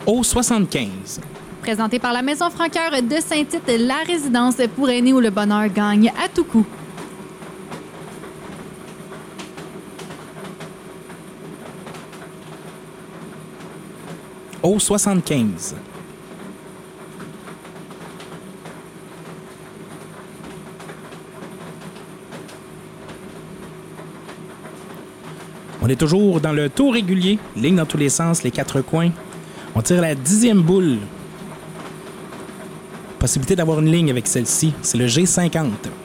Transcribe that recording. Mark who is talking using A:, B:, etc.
A: Au 75.
B: Présenté par la Maison Franqueur de Saint-Tite, la résidence pour aînés où le bonheur gagne à tout coup.
A: Au 75. On est toujours dans le tour régulier, ligne dans tous les sens, les quatre coins. On tire la 10e boule. Possibilité d'avoir une ligne avec celle-ci, c'est le G50.